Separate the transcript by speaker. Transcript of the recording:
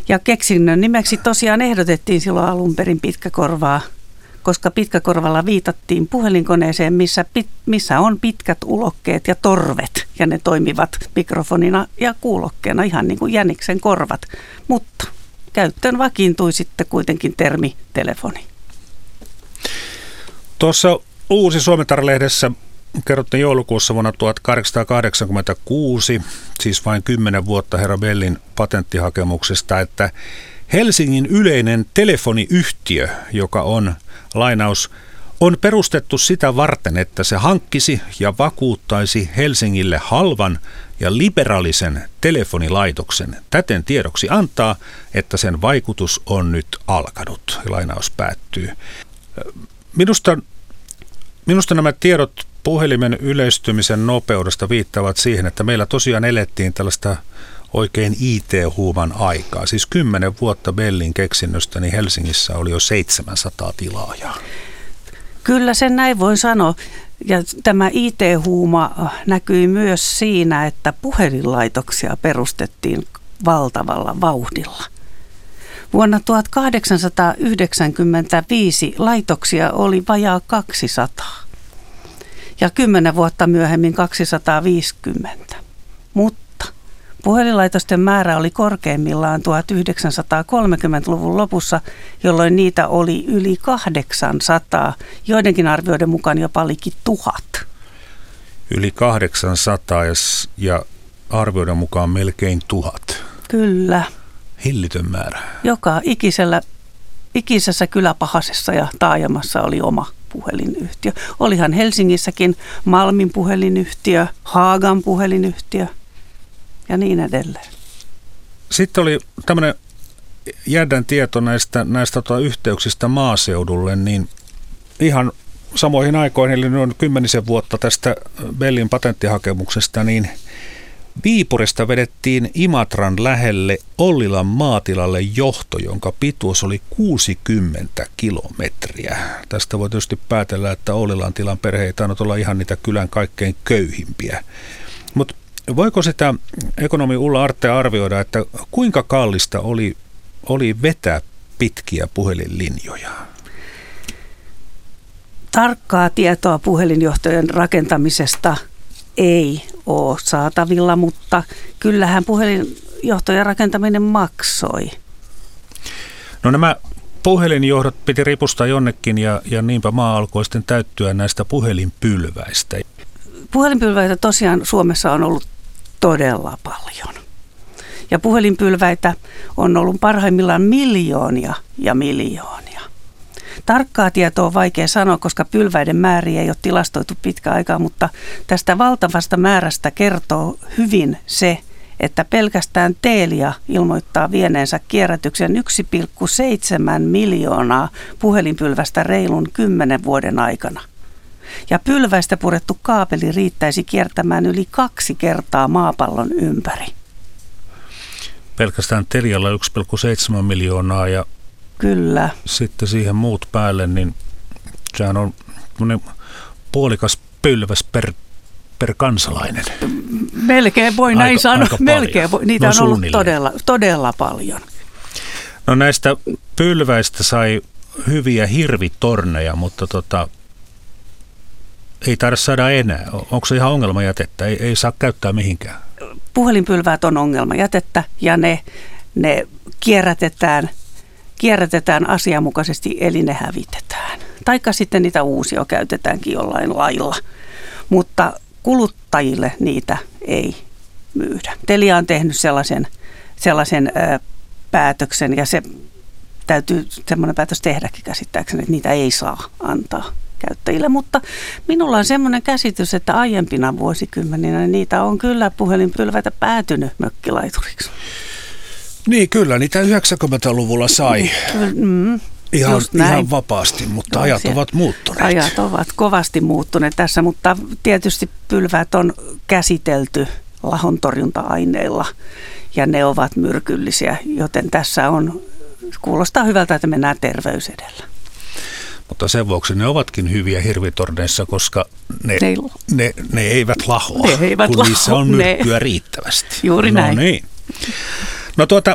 Speaker 1: Ja keksinnön nimeksi tosiaan ehdotettiin silloin alun perin pitkäkorvaa, koska pitkäkorvalla viitattiin puhelinkoneeseen, missä on pitkät ulokkeet ja torvet. Ja ne toimivat mikrofonina ja kuulokkeena ihan niin kuin jäniksen korvat. Mutta käyttöön vakiintui sitten kuitenkin termi telefoni.
Speaker 2: Tuossa Uusi Suomentar-lehdessä kerrottiin joulukuussa vuonna 1886, siis vain 10 vuotta herra Bellin patenttihakemuksesta, että Helsingin yleinen telefoniyhtiö, joka on, lainaus, on perustettu sitä varten, että se hankkisi ja vakuuttaisi Helsingille halvan ja liberaalisen telefonilaitoksen. Täten tiedoksi antaa, että sen vaikutus on nyt alkanut. Lainaus päättyy. Minusta nämä tiedot puhelimen yleistymisen nopeudesta viittaavat siihen, että meillä tosiaan elettiin tällaista oikein IT-huuman aikaa. Siis 10 vuotta Bellin keksinnöstä, niin Helsingissä oli jo 700 tilaajaa.
Speaker 1: Kyllä sen näin voin sanoa. Ja tämä IT-huuma näkyi myös siinä, että puhelinlaitoksia perustettiin valtavalla vauhdilla. Vuonna 1895 laitoksia oli vajaa 200 ja 10 vuotta myöhemmin 250. Mutta puhelinlaitosten määrä oli korkeimmillaan 1930-luvun lopussa, jolloin niitä oli yli 800, joidenkin arvioiden mukaan jopa liki 1000.
Speaker 2: Yli 800 ja arvioiden mukaan melkein 1000.
Speaker 1: Kyllä.
Speaker 2: Hillitön määrä.
Speaker 1: Joka ikisessä kyläpahasessa ja taajamassa oli oma puhelinyhtiö. Olihan Helsingissäkin Malmin puhelinyhtiö, Haagan puhelinyhtiö ja niin edelleen.
Speaker 2: Sitten oli tämmöinen jädän tieto näistä yhteyksistä maaseudulle, niin ihan samoihin aikoihin, eli noin 10 vuotta tästä Bellin patenttihakemuksesta, niin Viipurista vedettiin Imatran lähelle Ollilan maatilalle johto, jonka pituus oli 60 kilometriä. Tästä voi tietysti päätellä, että Ollilan tilan perhe ei tainnut olla ihan niitä kylän kaikkein köyhimpiä. Mutta voiko sitä ekonomi Ulla Artte arvioida, että kuinka kallista oli vetää pitkiä puhelinlinjoja?
Speaker 1: Tarkkaa tietoa puhelinjohtojen rakentamisesta ei ole saatavilla, mutta kyllähän puhelinjohtojen rakentaminen maksoi.
Speaker 2: No nämä puhelinjohdot piti ripustaa jonnekin ja niinpä maa alkoi sitten täyttyä näistä puhelinpylväistä.
Speaker 1: Puhelinpylväitä tosiaan Suomessa on ollut todella paljon. Ja puhelinpylväitä on ollut parhaimmillaan miljoonia ja miljoonia. Tarkkaa tietoa on vaikea sanoa, koska pylväiden määriä ei ole tilastoitu pitkä aikaa, mutta tästä valtavasta määrästä kertoo hyvin se, että pelkästään Telia ilmoittaa vieneensä kierrätyksen 1,7 miljoonaa puhelinpylvästä reilun 10 vuoden aikana. Ja pylväistä purettu kaapeli riittäisi kiertämään yli 2 kertaa maapallon ympäri.
Speaker 2: Pelkästään Telialla 1,7 miljoonaa ja
Speaker 1: kyllä.
Speaker 2: Sitten siihen muut päälle, niin sehän on puolikas pylväs per kansalainen.
Speaker 1: Melkein voi näin sanoa. Melkein voi. Niitä on ollut todella paljon.
Speaker 2: No näistä pylväistä sai hyviä hirvitorneja, mutta ei taida saada enää. Onko se ihan ongelmajätettä? Ei saa käyttää mihinkään.
Speaker 1: Puhelinpylväät on ongelmajätettä ja ne kierrätetään asianmukaisesti, eli ne hävitetään. Taikka sitten niitä uusia käytetäänkin jollain lailla, mutta kuluttajille niitä ei myydä. Telia on tehnyt sellaisen päätöksen, ja se täytyy semmoinen päätös tehdäkin käsittääkseni, että niitä ei saa antaa käyttäjille. Mutta minulla on semmoinen käsitys, että aiempina vuosikymmeninä niitä on kyllä puhelinpylväitä päätynyt mökkilaituriksi.
Speaker 3: Niin kyllä, niitä 90-luvulla sai ihan vapaasti, mutta ajat ovat muuttuneet.
Speaker 1: Ajat ovat kovasti muuttuneet tässä, mutta tietysti pylväät on käsitelty lahontorjunta-aineilla ja ne ovat myrkyllisiä, joten tässä kuulostaa hyvältä, että mennään terveys edellä.
Speaker 2: Mutta sen vuoksi ne ovatkin hyviä hirvitorneissa, koska ne eivät lahoa, kun niissä on myrkkyä riittävästi.
Speaker 1: Juuri näin.
Speaker 2: Niin. No